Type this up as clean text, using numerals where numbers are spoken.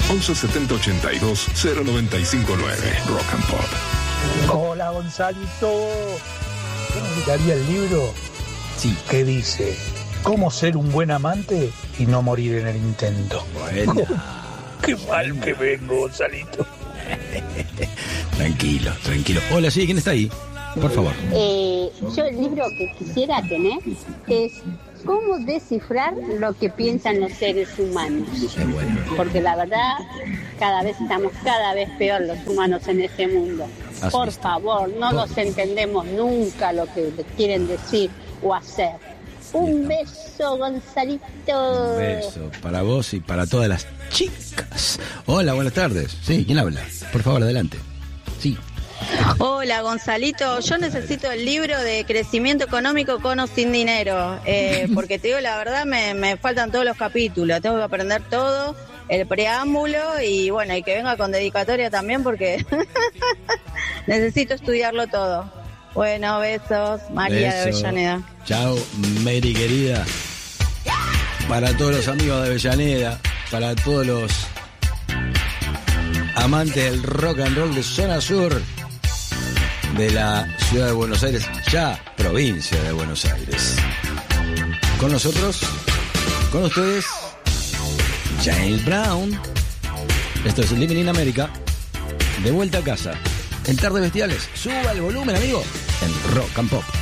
11 70 82 0959. Rock and Pop. Hola, Gonzalito. Yo necesitaría el libro que dice ¿Cómo ser un buen amante y no morir en el intento? Bueno. Qué mal que vengo, Gonzalito. Tranquilo, tranquilo. Hola, sí, ¿quién está ahí? Por favor. Yo el libro que quisiera tener es cómo descifrar lo que piensan los seres humanos. Bueno. Porque la verdad, estamos cada vez peor los humanos en este mundo. Por favor, no nos entendemos nunca lo que quieren decir o hacer. Un beso, Gonzalito. Un beso para vos y para todas las chicas. Hola, buenas tardes. Sí, ¿quién habla? Por favor, adelante. Sí. Hola, Gonzalito. Yo necesito el libro de crecimiento económico con o sin dinero. Porque te digo la verdad, me faltan todos los capítulos. Tengo que aprender todo, el preámbulo y bueno, y que venga con dedicatoria también porque necesito estudiarlo todo. Bueno, besos. María de Avellaneda. Chao, Mary querida. Para todos los amigos de Avellaneda, para todos los amantes del rock and roll de zona sur de la ciudad de Buenos Aires, ya provincia de Buenos Aires. Con nosotros, con ustedes, James Brown. Esto es Living in America. De vuelta a casa. En Tardes Bestiales. Suba el volumen, amigo. En Rock and Pop.